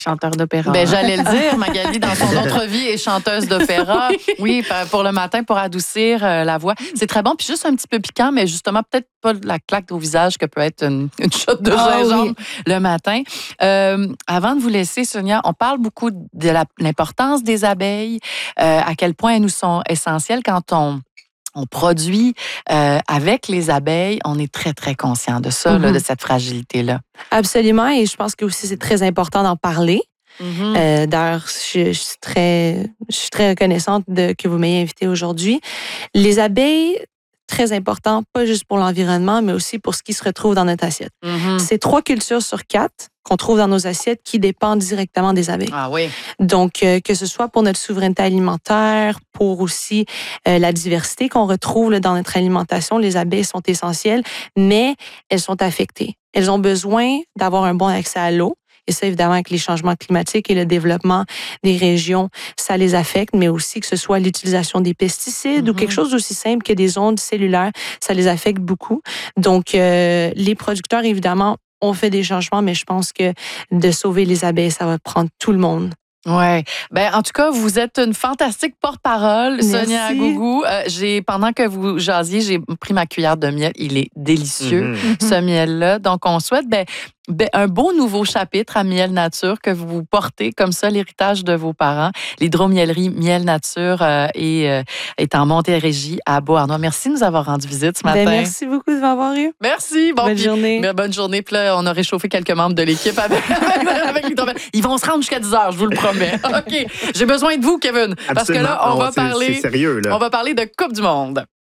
Chanteur d'opéra. Ben, j'allais le dire, Magali, dans son autre vie, est chanteuse d'opéra. Oui, pour le matin, pour adoucir la voix. C'est très bon. Puis juste un petit peu piquant, mais justement, peut-être pas la claque au visage que peut être une shot de gingembre le matin. Avant de vous laisser, Sonia, on parle beaucoup de l'importance des abeilles, à quel point elles nous sont essentielles quand on produit avec les abeilles. On est très, très conscient de ça, là, de cette fragilité-là. Absolument. Et je pense que aussi c'est très important d'en parler. D'ailleurs, je suis très reconnaissante que vous m'ayez invitée aujourd'hui. Les abeilles, très important, pas juste pour l'environnement, mais aussi pour ce qui se retrouve dans notre assiette. C'est 3 cultures sur 4 qu'on trouve dans nos assiettes qui dépendent directement des abeilles. Ah oui. Donc, que ce soit pour notre souveraineté alimentaire, pour aussi la diversité qu'on retrouve là, dans notre alimentation, les abeilles sont essentielles, mais elles sont affectées. Elles ont besoin d'avoir un bon accès à l'eau. Et ça, évidemment, avec les changements climatiques et le développement des régions, ça les affecte, mais aussi que ce soit l'utilisation des pesticides ou quelque chose d'aussi simple que des ondes cellulaires, ça les affecte beaucoup. Donc, les producteurs, évidemment, ont fait des changements, mais je pense que de sauver les abeilles, ça va prendre tout le monde. Oui. Ben, en tout cas, vous êtes une fantastique porte-parole, Sonia Gougou. Pendant que vous jasiez, j'ai pris ma cuillère de miel. Il est délicieux, ce miel-là. Donc, on souhaite un beau nouveau chapitre à Miel Nature que vous portez comme ça, l'héritage de vos parents. L'hydromiellerie Miel Nature est en Montérégie, à Beauharnois. Merci de nous avoir rendu visite ce matin. Merci beaucoup de m'avoir eu. Merci. Bonne journée. Bonne journée. Puis là, on a réchauffé quelques membres de l'équipe avec l'hydromiel. Ils vont se rendre jusqu'à 10 heures, je vous le promets. OK. J'ai besoin de vous, Kevin. Parce que là, on va parler. C'est sérieux, là. On va parler de Coupe du Monde.